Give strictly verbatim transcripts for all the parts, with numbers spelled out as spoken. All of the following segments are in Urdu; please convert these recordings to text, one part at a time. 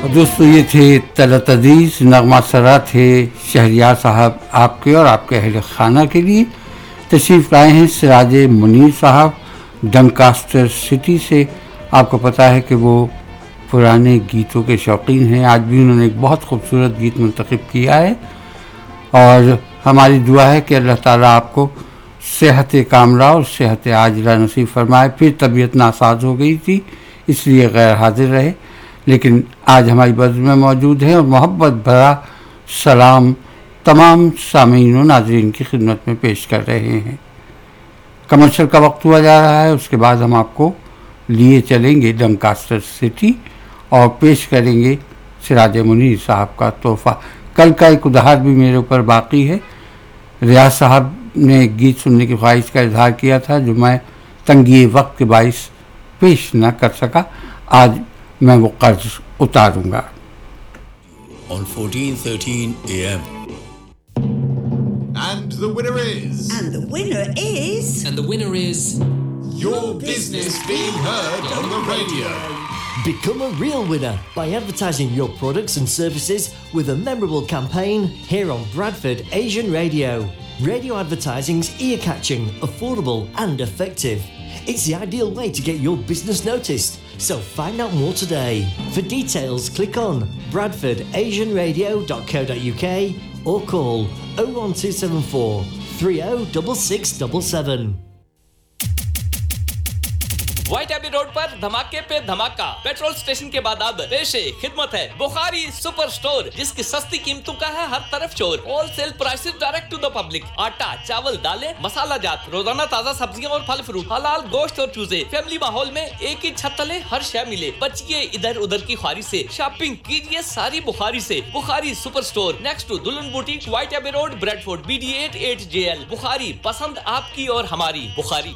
دوستو یہ تھے طلعت عزیز، نغمہ سرا تھے شہریار صاحب آپ کے اور آپ کے اہل خانہ کے لیے. تشریف لائے ہیں سراج منیر صاحب ڈنکاسٹر سٹی سے. آپ کو پتہ ہے کہ وہ پرانے گیتوں کے شوقین ہیں. آج بھی انہوں نے ایک بہت خوبصورت گیت منتخب کیا ہے اور ہماری دعا ہے کہ اللہ تعالیٰ آپ کو صحت کاملہ اور صحت عاجلہ نصیب فرمائے. پھر طبیعت ناساز ہو گئی تھی اس لیے غیر حاضر رہے، لیکن آج ہماری بزم میں موجود ہیں اور محبت بھرا سلام تمام سامعین و ناظرین کی خدمت میں پیش کر رہے ہیں. کمرشل کا وقت ہوا جا رہا ہے، اس کے بعد ہم آپ کو لیے چلیں گے ڈنکاسٹر سٹی اور پیش کریں گے سراج منیر صاحب کا تحفہ. کل کا ایک ادھار بھی میرے اوپر باقی ہے. ریاض صاحب نے ایک گیت سننے کی خواہش کا اظہار کیا تھا جو میں تنگی وقت کے باعث پیش نہ کر سکا. آج میں وہ قرض اتاروں گا. On fourteen thirteen A M. And the winner is... And the winner is... And the winner is... Your business being heard on the radio. Become a real winner by advertising your products and services with a memorable campaign here on Bradford Asian Radio. Radio advertising's ear-catching, affordable and effective. It's the ideal way to get your business noticed. So find out more today. For details, click on bradford asian radio dot co dot U K or call oh one two seven four three oh six six seven seven. White Abbey road پر دھماکے پہ دھماکہ پیٹرول اسٹیشن کے بعد اب پیش خدمت ہے بخاری سپر سٹور، جس کی سستی قیمتوں کا ہے ہر طرف شور. Whole cell prices direct to the public. آٹا، چاول، دالیں، مسالہ جات، روزانہ تازہ سبزیاں اور پھل فروٹ، حلال گوشت اور چوزے. فیملی ماحول میں ایک ہی چھت تلے ہر شے ملے. بچیے ادھر ادھر کی خواری سے، شاپنگ کیجیے ساری بخاری سے. بخاری سپر سٹور نیکسٹ ٹو دلہن boutique, white Abbey road, bread Ford, B D at at J L. بخاری، پسند آپ کی اور ہماری. بخاری.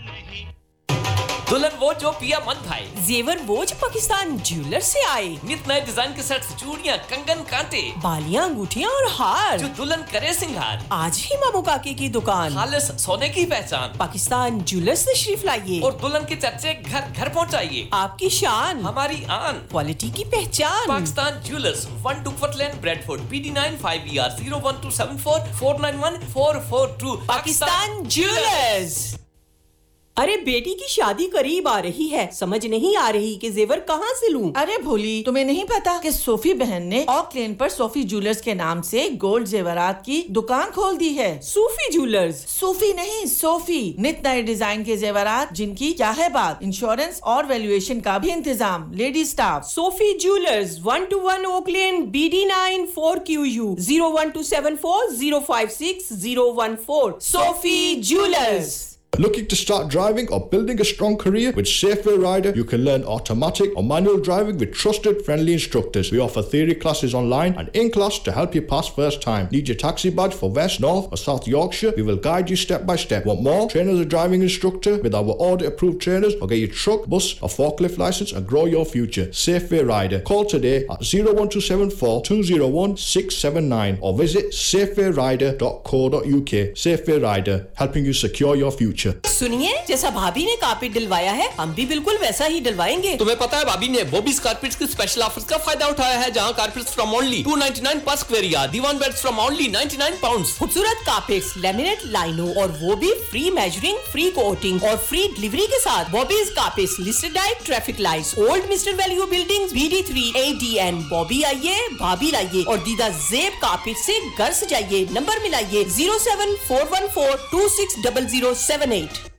دلہن وہ جو پیا من بھائی، زیور وہ جو پاکستان جیولر سے آئے. نت نئے ڈیزائن کے سیٹس، چوڑیاں، کنگن، کانٹے، بالیاں، انگوٹھیاں اور ہار جو دلہن کرے سنگھار. آج ہی مامو کاکے کی دکان، خالص سونے کی پہچان، پاکستان جیولر سے تشریف لائیے اور دلہن کے چرچے گھر گھر پہنچائیے. آپ کی شان، ہماری آن، کوالٹی کی پہچان. Pakistan jewellers, one ڈکفٹ lane, bread Ford, B D nine five E R zero one to seven four four nine one four four to. Pakistan jewellers. ارے بیٹی کی شادی قریب آ رہی ہے، سمجھ نہیں آ رہی کہ زیور کہاں سے لوں. ارے بھولی، تمہیں نہیں پتا کہ صوفی بہن نے اوک لین پر صوفی جیولرز کے نام سے گولڈ زیورات کی دکان کھول دی ہے. صوفی جیولرز؟ صوفی نہیں، صوفی. نت نئے ڈیزائن کے زیورات جن کی کیا ہے بات. انشورنس اور ویلیویشن کا بھی انتظام. Lady staff. Sufi jewellers, one to one okay lane, B D nine four Q you, zero one to seven four zero five six zero one four. Sufi jewellers. Looking to start driving or building a strong career with Safeway Rider? You can learn automatic or manual driving with trusted, friendly instructors. We offer theory classes online and in class to help you pass first time. Need your taxi badge for West, North or South Yorkshire? We will guide you step by step. Want more? Train as a driving instructor with our audit approved trainers, or get your truck, bus or forklift license and grow your future. Safeway Rider. Call today at zero one two seven four two zero one six seven nine or visit safeway rider dot co dot U K. Safeway Rider, helping you secure your future. سنیے، جیسا بھابی نے کارپیٹ ڈلوایا ہے ہم بھی بالکل ویسا ہی ڈلوائیں گے. تمہیں پتا ہے بھابی نے بوبیز کارپیٹس کے اسپیشل آفرز کا فائدہ اٹھایا ہے، جہاں carpets from only to ninety nine per square yard, دیوان beds from only ninety nine pounds. خوبصورت کارپیٹس، لیمینیٹ لائنوں اور وہ بھی فری میجرنگ، فری کوٹنگ اور فری ڈلیوری کے ساتھ. بوبیز carpets, listed diet, traffic lights, old mister value building, B D three اے ڈی این. بوبی آئیے، بھابی لائیے اور دیدہ زیب کارپیٹ سے گھر سجائیے. Number ملائیے zero seven four one four to six double zero seven eight.